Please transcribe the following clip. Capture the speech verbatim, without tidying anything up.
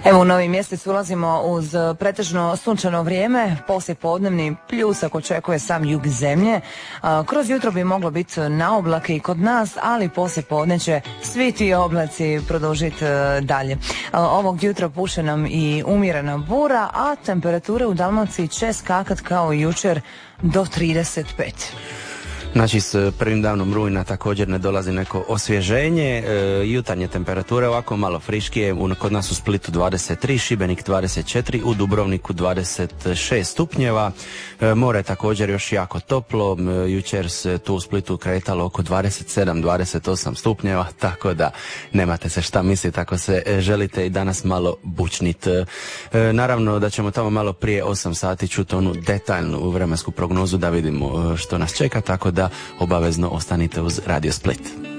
Evo u Novi Mjesec ulazimo uz pretežno sunčano vrijeme, poslijepodnevni pljusak očekuje sam jug zemlje. Kroz jutro bi moglo biti na oblake i kod nas, ali poslijepodne će svi ti oblaci produžiti dalje. Ovog jutra puše nam i umjerena bura, a temperature u Dalmaciji će skakat kao i jučer do trideset pet. Znači s prvim danom rujna također ne dolazi neko osvježenje, e, jutarnje temperature ovako malo friškije, u, kod nas u Splitu dvadeset tri, Šibenik dvadeset četiri, u Dubrovniku dvadeset šest stupnjeva, e, more je također još jako toplo, e, jučer se tu u Splitu kretalo oko dvadeset sedam, dvadeset osam stupnjeva, tako da nemate se šta misliti ako se e, želite i danas malo bučnit. E, naravno da ćemo tamo malo prije osam sati čuti onu detaljnu vremensku prognozu da vidimo e, što nas čeka, tako da obavezno ostanite uz Radio Split.